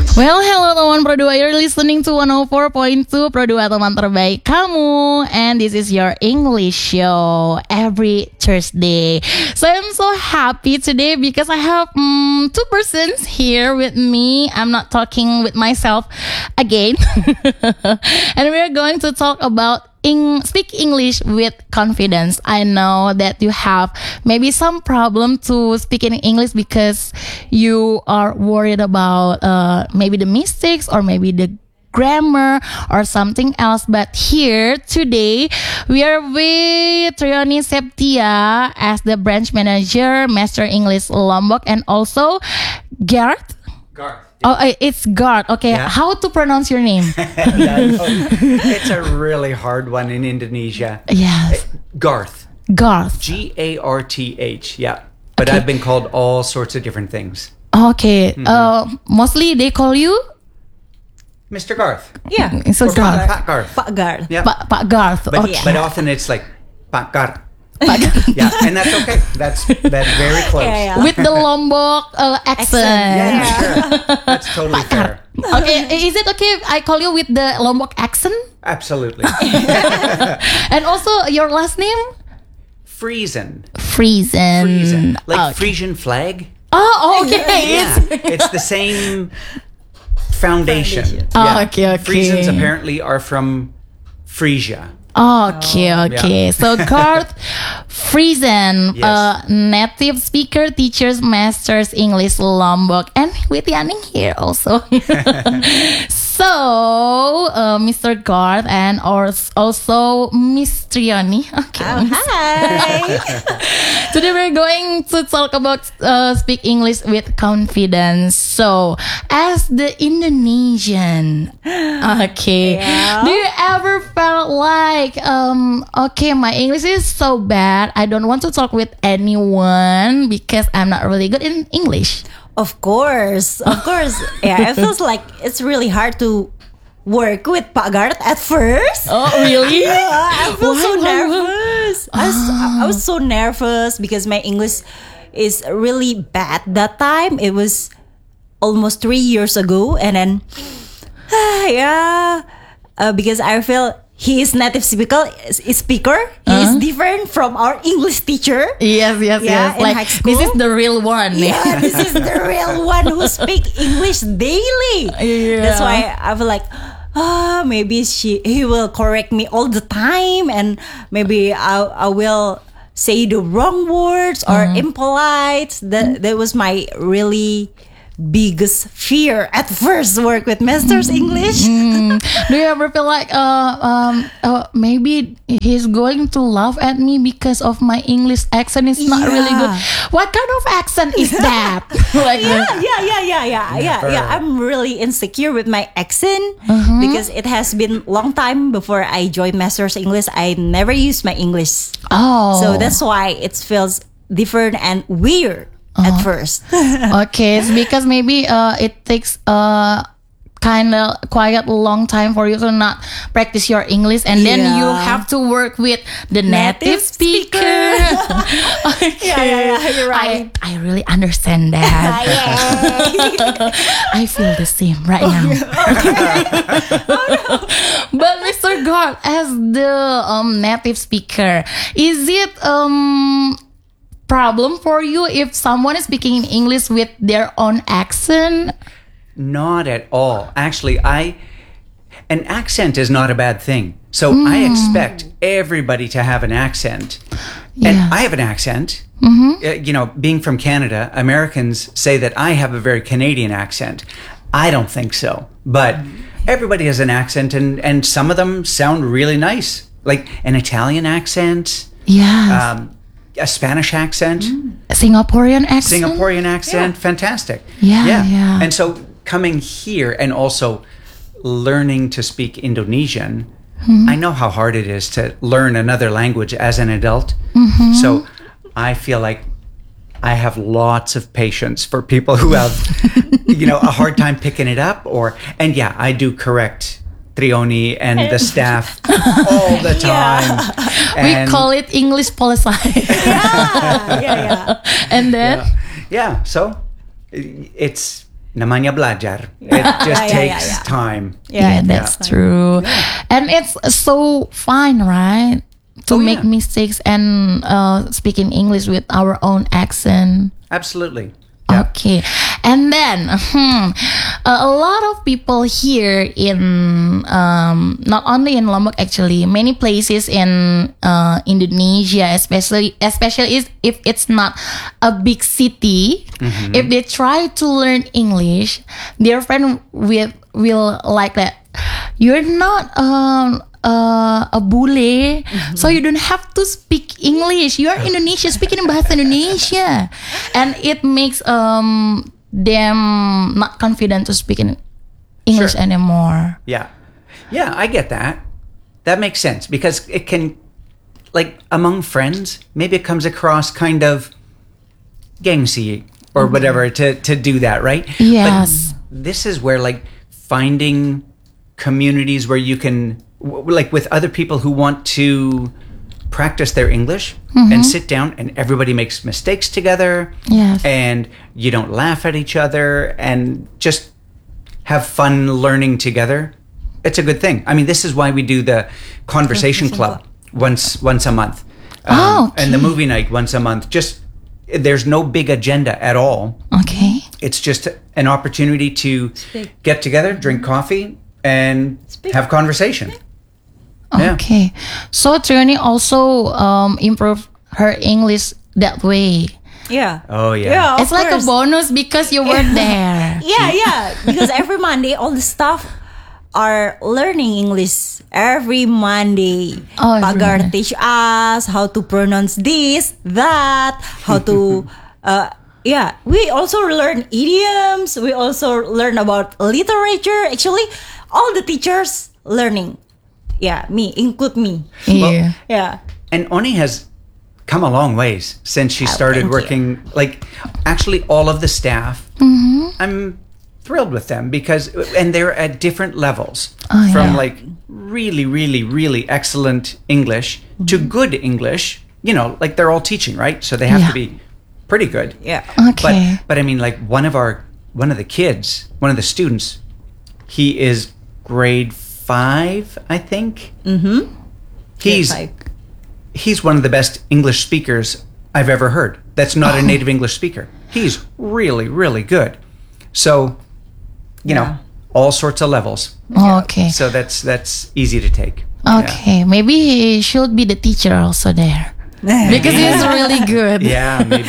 Well, hello teman Pro 2. You're listening to 104.2 Pro 2, teman terbaik kamu. And this is your English show every Thursday. So I'm so happy today because I have two persons here with me. I'm not talking with myself again. And we're going to talk about speak English with confidence. I know that you have maybe some problem to speak in English because you are worried about maybe the mistakes or maybe the grammar or something else. But here today we are with Trioni Septia as the branch manager, Master English Lombok, and also Garth. Oh, it's Garth. Okay, Yeah. How to pronounce your name? It's a really hard one in Indonesia. Yes, Garth. Garth. Garth. Yeah. But Okay. I've been called all sorts of different things. Okay. Mostly they call you Mr. Garth. Yeah. so Or Garth. Pak Garth. Pak Gar. Yeah. Pak Garth. But, Okay. but often it's like Pak Garth. Pak Garth. Yeah, and that's okay. That's very close. Yeah. With the Lombok accent. Yeah, sure. That's totally fair. Okay, is it okay if I call you with the Lombok accent? Absolutely. And also your last name? Friesen. Friesen. Like Okay. Frisian flag. Oh, okay. Yeah. It's the same foundation. Oh, okay. Friesens apparently are from Frisia. Okay. So Garth Friesen, Yes. native speaker, teachers, masters English Lombok, and with Yaning here also. So, Mr. Garth and also Miss Trioni. Okay. Oh, hi. Today we're going to talk about speak English with confidence. So, as the Indonesian, okay, Yeah. do you ever felt like, okay, my English is so bad, I don't want to talk with anyone because I'm not really good in English? Of course. Yeah, it feels like it's really hard to work with Pak Garth at first. Oh, really? Yeah, I feel so Why? nervous. I was so nervous because my English is really bad that time. It was almost 3 years ago, and then because I feel he is native speaker. He is different from our English teacher. Yes. Yeah, in Like, high school. this is the real one. Yeah, this is the real one who speak English daily. Yeah. That's why I feel like, maybe he will correct me all the time, and maybe I will say the wrong words or impolite. That was my really biggest fear at first work with Masters English. Do you ever feel like maybe he's going to laugh at me because of my English accent is not really good? What kind of accent is that? Like Yeah. I'm really insecure with my accent because it has been long time before I joined Masters English. I never used my English, so that's why it feels different and weird at first. Okay, it's because maybe it takes kind of quite a long time for you to not practice your English, and then Yeah. you have to work with the native speaker. Okay. Yeah, you're right. I really understand that. I feel the same right now. But Mr. Garth, as the native speaker, is it problem for you if someone is speaking in English with their own accent? Not at all. Actually, an accent is not a bad thing. So I expect everybody to have an accent. Yeah. And I have an accent. Being from Canada, Americans say that I have a very Canadian accent. I don't think so. But everybody has an accent, and some of them sound really nice. Like an Italian accent. Yeah. A Spanish accent. Singaporean accent. Singaporean accent, fantastic. Yeah. And so coming here and also learning to speak Indonesian, I know how hard it is to learn another language as an adult. So I feel like I have lots of patience for people who have, a hard time picking it up. And I do correct Trioni and the staff all the time. We call it English policy. Yeah. And then? Yeah. So it's namanya belajar. It just takes time. Yeah, that's true. And it's so fine, right? To make mistakes and speaking English with our own accent. Absolutely. Okay, and then a lot of people here in not only in Lombok, actually many places in Indonesia, especially if it's not a big city, if they try to learn English, their friend will like that. You're not a bule, so you don't have to speak English. You are Indonesia, speaking bahasa Indonesia, and it makes them not confident to speak in English anymore. Yeah, I get that. That makes sense because it can, like among friends, maybe it comes across kind of gengsi or whatever to do that, right? Yes. But this is where like finding communities where you can, like with other people who want to practice their English and sit down and everybody makes mistakes together. Yes. And you don't laugh at each other and just have fun learning together. It's a good thing. I mean, this is why we do the conversation club once a month. And the movie night once a month. Just, there's no big agenda at all. Okay. It's just an opportunity to get together, drink coffee, and have conversation. Okay. So Trioni also improved her English that way. Yeah. Oh, yeah. It's like a bonus because you were there. Yeah. Because every Monday, all the staff are learning English. Every Monday. Pagar teach us how to pronounce this, that, how to... we also learn idioms. We also learn about literature. Actually, all the teachers learning. Yeah, include me. Yeah. Yeah. And Oni has come a long ways since she started thank working. Like, actually, all of the staff, I'm thrilled with them because, and they're at different levels from like really, really, really excellent English to good English. You know, like they're all teaching, right? So they have to be pretty good. Yeah. Okay. But I mean, like one of the students, he is grade 5, I think. He's one of the best English speakers I've ever heard. That's not a native English speaker. He's really, really good. So, you know, all sorts of levels. Okay. So that's easy to take. Okay. Maybe he should be the teacher also there. Because he's really good. Yeah, maybe.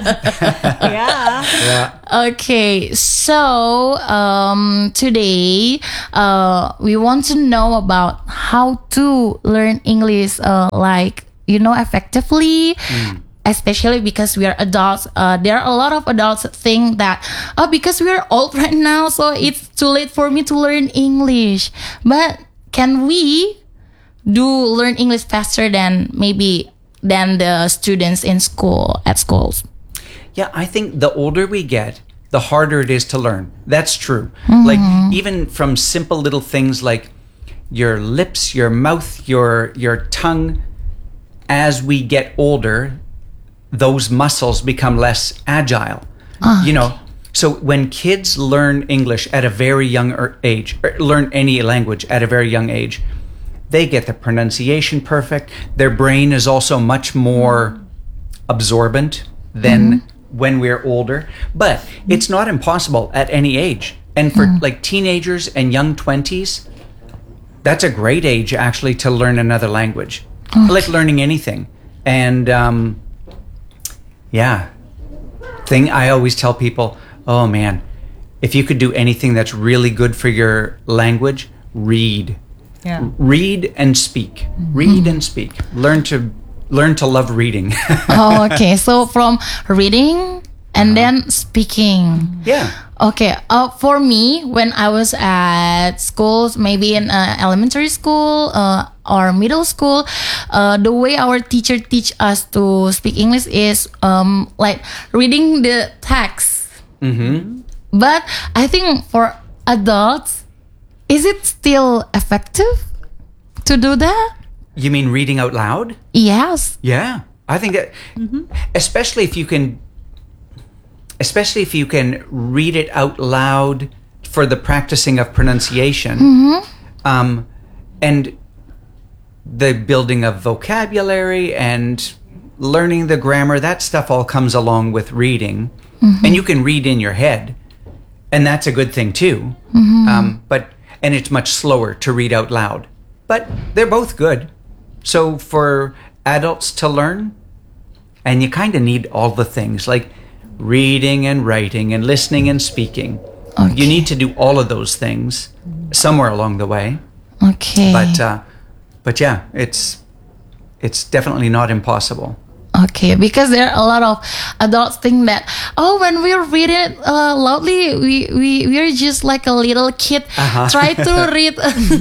Okay, so today we want to know about how to learn English effectively. Especially because we are adults. There are a lot of adults that think that because we are old right now, so it's too late for me to learn English. But can we learn English faster than the students at schools? Yeah, I think the older we get, the harder it is to learn. That's true. Like even from simple little things like your lips, your mouth, your tongue, as we get older, those muscles become less agile. You know, so when kids learn English at a very young age, or learn any language at a very young age, they get the pronunciation perfect. Their brain is also much more absorbent than when we're older. But it's not impossible at any age. And for like teenagers and young 20s, that's a great age actually to learn another language. Like learning anything. And I always tell people, oh man, if you could do anything that's really good for your language, read. Yeah. Read and speak. Read and speak. Learn to love reading. Okay. So from reading and then speaking. Yeah. Okay. For me, when I was at schools, maybe in elementary school or middle school, the way our teacher teach us to speak English is like reading the text. But I think for adults, is it still effective to do that? You mean reading out loud? Yes. Yeah. I think that, especially if you can, especially if you can read it out loud for the practicing of pronunciation, and the building of vocabulary and learning the grammar, that stuff all comes along with reading. And you can read in your head, and that's a good thing too. And it's much slower to read out loud, but they're both good. So for adults to learn, and you kind of need all the things like reading and writing and listening and speaking. Okay. You need to do all of those things somewhere along the way. Okay. But yeah, it's definitely not impossible. Okay, because there are a lot of adults think that, oh, when we read it loudly, we're just like a little kid. Try to read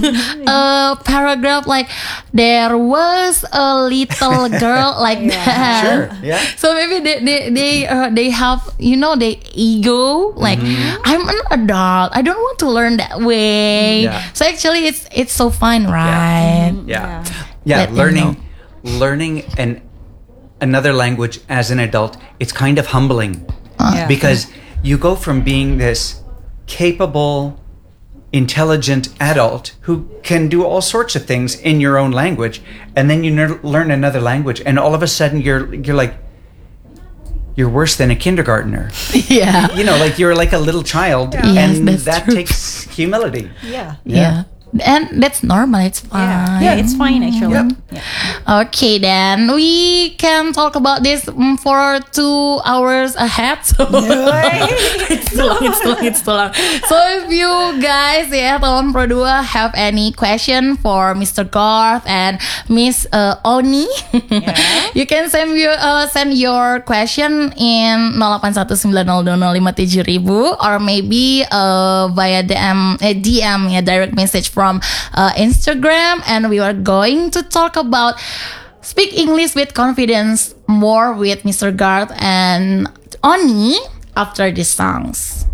a paragraph like there was a little girl like that. Sure, yeah. So maybe they have, you know, the ego like I'm an adult. I don't want to learn that way. Yeah. So actually, it's so fun, right? Yeah. Let them Learning another language as an adult, it's kind of humbling because you go from being this capable, intelligent adult who can do all sorts of things in your own language, and then you learn another language, and all of a sudden you're like, you're worse than a kindergartner. Yeah. You know, like you're like a little child, Yes, and that's that true. takes humility. Yeah. And that's normal. It's fine. Yeah, it's fine actually. Yep. Yeah. Okay, then we can talk about this for 2 hours ahead. So it's too long. So if you guys, teman Pro 2 have any question for Mr. Garth and Miss Oni, you can send your question in 081902057000 or maybe via DM direct message from Instagram, and we are going to talk about speak English with confidence more with Mr. Garth and Oni after these songs.